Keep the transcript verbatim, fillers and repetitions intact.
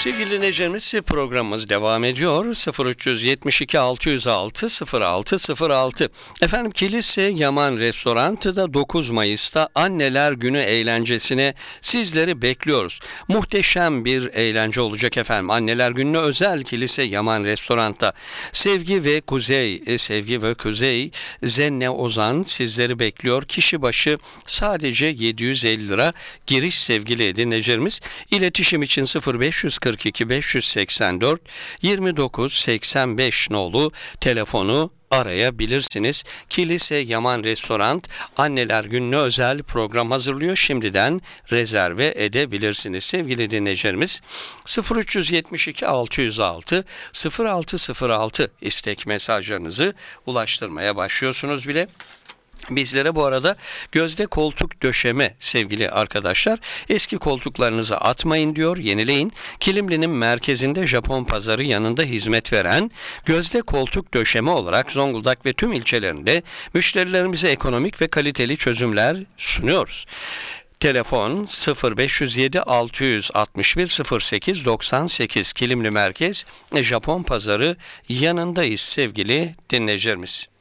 Sevgili dinleyicilerimiz, programımız devam ediyor. sıfır üç yetmiş iki altı yüz altı sıfır altı sıfır altı. Efendim, Kilise Yaman Restoran'da dokuz Mayıs'ta Anneler Günü eğlencesine sizleri bekliyoruz. Muhteşem bir eğlence olacak efendim. Anneler Günü'ne özel Kilise Yaman Restoran'da. Sevgi ve Kuzey, e, Sevgi ve Kuzey Zenne Ozan sizleri bekliyor. Kişi başı sadece yedi yüz elli lira giriş sevgili dinleyicilerimiz. İletişim için sıfır beş kırk iki beş yüz seksen dört yirmi dokuz seksen beş nolu telefonu arayabilirsiniz. Kilise Yaman Restoran Anneler Günü'ne özel program hazırlıyor. Şimdiden rezerve edebilirsiniz sevgili dinleyicilerimiz. sıfır üç yetmiş iki altı yüz altı sıfır altı sıfır altı istek mesajlarınızı ulaştırmaya başlıyorsunuz bile. Bizlere bu arada gözde koltuk döşeme sevgili arkadaşlar. Eski koltuklarınızı atmayın diyor, yenileyin. Kilimli'nin merkezinde Japon pazarı yanında hizmet veren gözde koltuk döşeme olarak Zonguldak ve tüm ilçelerinde müşterilerimize ekonomik ve kaliteli çözümler sunuyoruz. Telefon sıfır beş yüz yedi altı yüz altmış bir sıfır sekiz doksan sekiz Kilimli Merkez Japon Pazarı yanındayız sevgili dinleyicilerimiz.